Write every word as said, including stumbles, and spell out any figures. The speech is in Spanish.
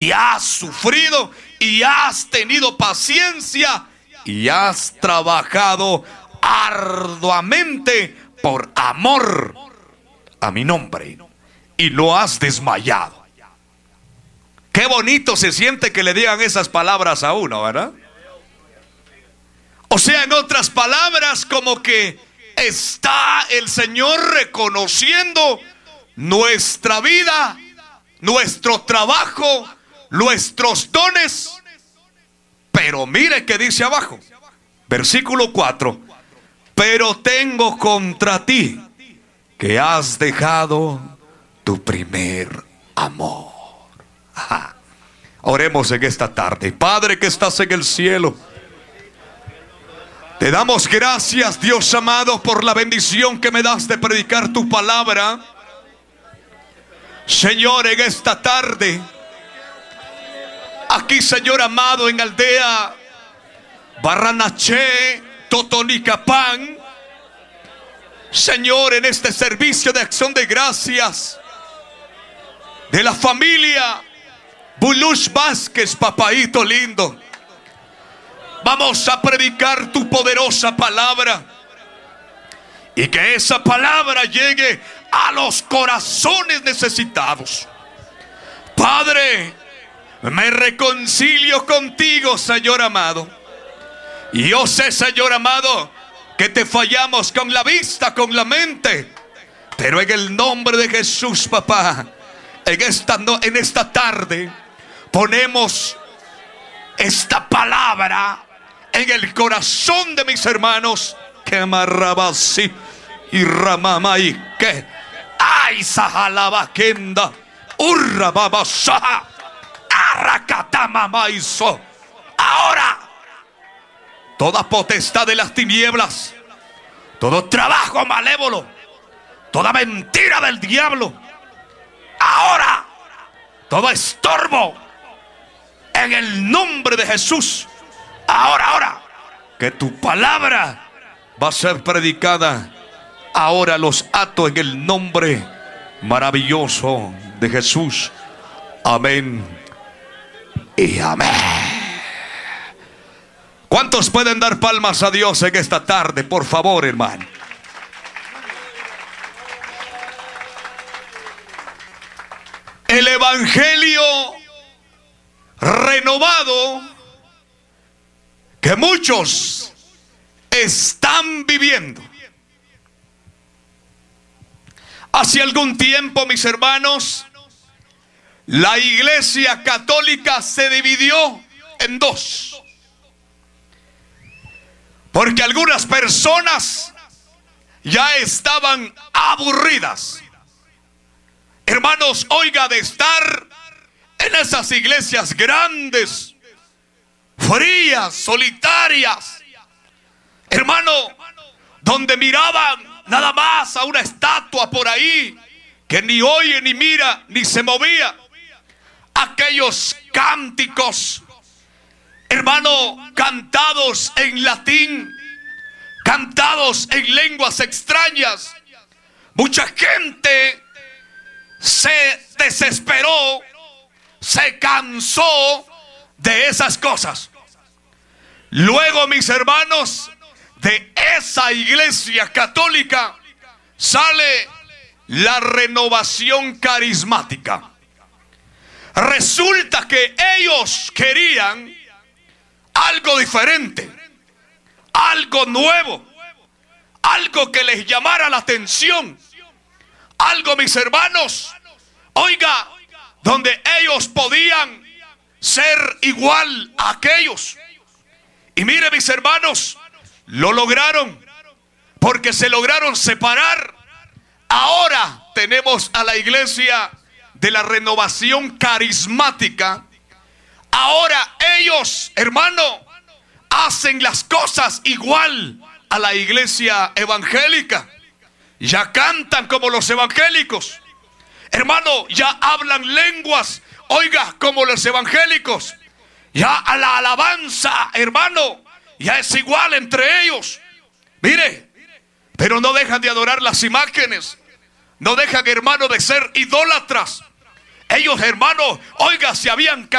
y has sufrido y has tenido paciencia y has trabajado arduamente por amor a mi nombre y no has desmayado. Qué bonito se siente que le digan esas palabras a uno, ¿verdad? O sea, en otras palabras, como que está el Señor reconociendo nuestra vida, nuestro trabajo, nuestros dones. Pero mire que dice abajo, versículo cuatro: pero tengo contra ti que has dejado tu primer amor. Ajá. Oremos en esta tarde. Padre que estás en el cielo, te damos gracias, Dios amado, por la bendición que me das de predicar tu palabra. Señor, en esta tarde, aquí, Señor amado, en aldea Barranaché, Totonicapán, Señor, en este servicio de acción de gracias de la familia Bulush Vázquez, papaito lindo, vamos a predicar tu poderosa palabra y que esa palabra llegue a los corazones necesitados. Padre, me reconcilio contigo, Señor amado. Y yo sé, Señor amado, que te fallamos con la vista, con la mente, pero en el nombre de Jesús, papá, en esta, no, en esta tarde ponemos esta palabra en el corazón de mis hermanos. Que marrabasi y ramamay que ay sajalabakenda urra babasaha arracatamamaizo. Ahora toda potestad de las tinieblas, todo trabajo malévolo, toda mentira del diablo, ahora todo estorbo, en el nombre de Jesús, ahora, ahora, que tu palabra va a ser predicada. Ahora los ato en el nombre maravilloso de Jesús. Amén y amén. ¿Cuántos pueden dar palmas a Dios en esta tarde? Por favor, hermano. El evangelio renovado que muchos están viviendo. Hace algún tiempo, mis hermanos, la Iglesia Católica se dividió en dos, porque algunas personas ya estaban aburridas, hermanos, oiga, de estar en esas iglesias grandes, frías, solitarias, hermano, donde miraban nada más a una estatua por ahí que ni oye, ni mira, ni se movía. Aquellos cánticos, hermano, cantados en latín, cantados en lenguas extrañas. Mucha gente se desesperó, se cansó de esas cosas. Luego, mis hermanos, de esa iglesia católica sale la renovación carismática. Resulta que ellos querían algo diferente, algo nuevo, algo que les llamara la atención, algo, mis hermanos, oiga, donde ellos podían ser igual a aquellos. Y mire, mis hermanos, lo lograron, porque se lograron separar. Ahora tenemos a la iglesia de la renovación carismática. Ahora ellos, hermano, hacen las cosas igual a la iglesia evangélica. Ya cantan como los evangélicos, hermano, ya hablan lenguas, oiga, como los evangélicos. Ya a la alabanza, hermano, ya es igual entre ellos. Mire, pero no dejan de adorar las imágenes, no dejan, hermano, de ser idólatras. Ellos, hermano, oiga, se habían